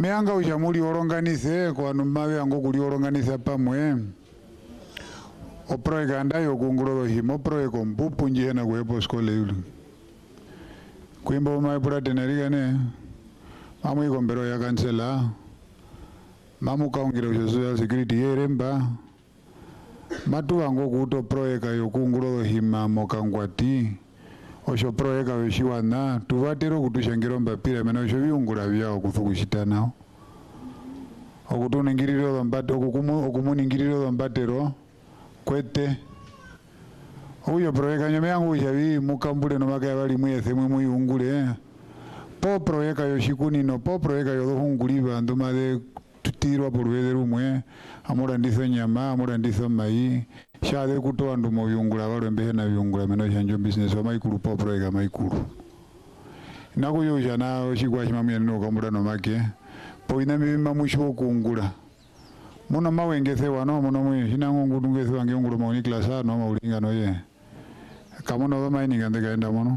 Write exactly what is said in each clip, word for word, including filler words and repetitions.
meanga ushamuli oronganise kwa numawe ango kuli oronganise pamwe oproeka ndayo kunguro himo proeko mpupu njena kwepo skole yulu kwimbo mai pura teneriga ne mamu ikombero ya kansela mamu kaungira social security yeremba matu ango kuto proeka yo kunguro hima mokangwati osho proeka yoshiwana tuvatero kutushangiro mbapira mena osho viungura vyao kuthukushitana okutuningiriro dombate okukumu okumuningiriro dombatero kwete uyo proeka nyome yangu ushavi mukambule no makaya bali mwese mwe muyungule po proeka yoshikunino po proeka yodohunguli bandu made tutirwa porwede rumwe amora ndiso nyama amora ndiso mai shade kutoa ndumo byungula balwembehe na byungula meno shanjo business wa maikuru po proeka maikuru nako yosha na shikwa shimamya no kamura no make po ina mima musho kungula muno mawengese wano muno mwe shinango ngudungese wange ngulo mauni klasa no maulinga no ye kamono do maini ngande kaenda muno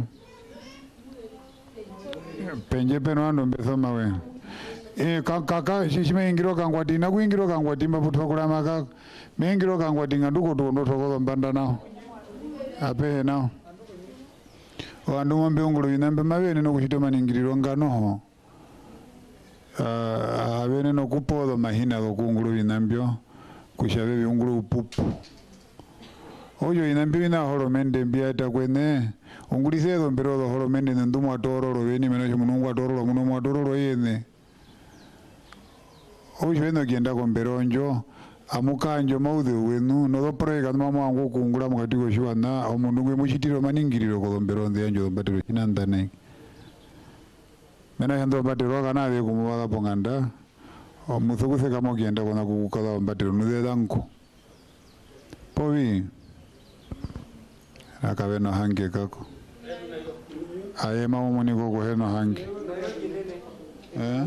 penje peno ando mbeso mawe e kaka shishime ingiro kangwati na kuingiro kangwati maputwa kula maka mengiro kangwati nganduko to ndo toko mbanda nao ape nao wandu ngombe ngulo inambe mawe no kushito maningiriro ngano Uh, avene no kupodo mahina do kunguru inambio kushabe biunguru upupu oyo inambio ina horomende mbiata kwene ungulise do mbero do horomende ndumu atororo beni meno munungu atororo muno atororo yene oyo eno kienda ko mberonjo amukanjo maude wenu no do proeka mama wangu kungura mukati ko shwana omundu gwe mushitiro maningiriro ko mberonde yanjo batiro kinandane mena hando batiro kana de kumuwaga ponganda o muthukuse kama kienda kona kukala batiro nude danko povi akabe no hange kako aye mama moni ko ko heno hange eh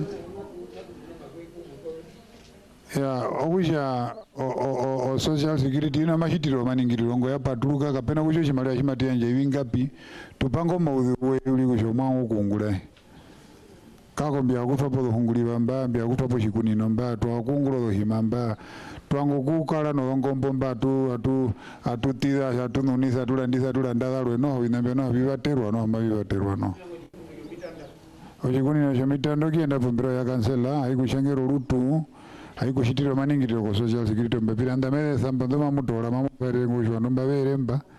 ya okusha o o social security na mashitiro maningiriro ngo ya patuluka kapena kucho chimali chimati anje wingapi tupango maudhi we uli kusho mwangu kungula kako mbya kufa po hunguli bamba mbya kufa po shikunino mba to akunguro do himamba twango kukala no ngombo mba tu atu atu tira atu nunisa tulandisa tulandala no inambya no bibaterwa no mabibaterwa no oshikunino shomitando kienda pombero ya kansela haikushangero rutu haikushitiro maningiriro ko social security mbapira ndamere samba ndoma mutora mamu pere ngusho no mbaberemba